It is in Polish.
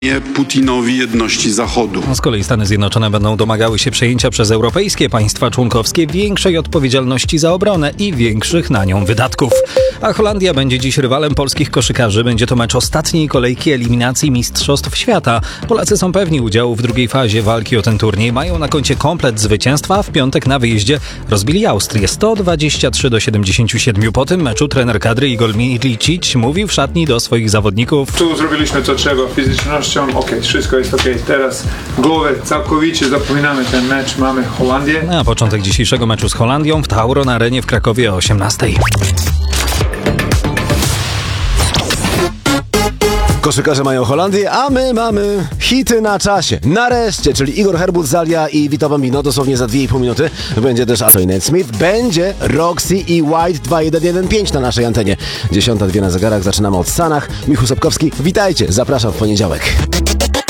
Putinowi jedności Zachodu. Z kolei Stany Zjednoczone będą domagały się przejęcia przez europejskie państwa członkowskie większej odpowiedzialności za obronę i większych na nią wydatków. A Holandia będzie dziś rywalem polskich koszykarzy. Będzie to mecz ostatniej kolejki eliminacji Mistrzostw Świata. Polacy są pewni udziału w drugiej fazie walki o ten turniej. Mają na koncie komplet zwycięstwa, a w piątek na wyjeździe rozbili Austrię 123-77. Po tym meczu trener kadry Igor Milicic mówił w szatni do swoich zawodników: Tu zrobiliśmy co trzeba fizycznością, wszystko jest okej. Teraz głowę całkowicie zapominamy ten mecz, mamy Holandię. Na początek dzisiejszego meczu z Holandią w Tauron Arenie w Krakowie o 18:00. Koszykarze mają Holandię, a my mamy hity na czasie. Nareszcie, czyli Igor Herbut, Zalia i Vito Bambino dosłownie za 2,5 minuty. Będzie też Ashley Nate Smith, będzie Roxy i White 2115 na naszej antenie. 10:02 na zegarach, zaczynamy od Sanach. Michał Sapkowski, witajcie, zapraszam w poniedziałek.